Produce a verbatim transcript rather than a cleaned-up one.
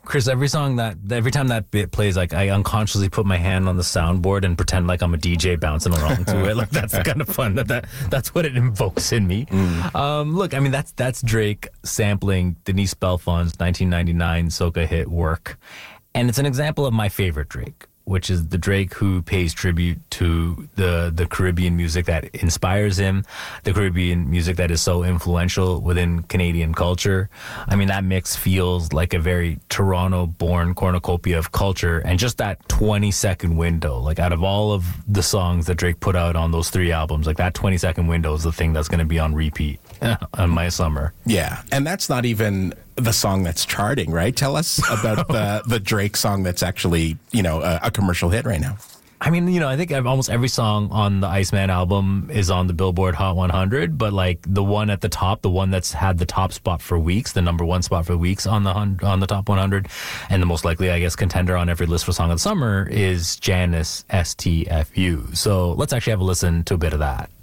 Chris, every song that, every time that bit plays, like I unconsciously put my hand on the soundboard and pretend like I'm a D J bouncing along to it. Like that's kind of fun. That, that that's what it invokes in me. Mm. Um, look, I mean that's that's Drake sampling Denise Belfon's nineteen ninety-nine soca hit "Work," and it's an example of my favorite Drake, which is the Drake who pays tribute to the the Caribbean music that inspires him, the Caribbean music that is so influential within Canadian culture. I mean, that mix feels like a very Toronto-born cornucopia of culture, and just that twenty-second window, like out of all of the songs that Drake put out on those three albums, like that twenty-second window is the thing that's going to be on repeat on my summer. Yeah, and that's not even the song that's charting, right? Tell us about the the Drake song that's actually, you know, a, a commercial hit right now. I mean, you know, I think almost every song on the Iceman album is on the Billboard Hot one hundred, but like the one at the top, the one that's had the top spot for weeks, the number one spot for weeks on the on the top one hundred, and the most likely, I guess, contender on every list for Song of the Summer is Janice S T F U. So let's actually have a listen to a bit of that.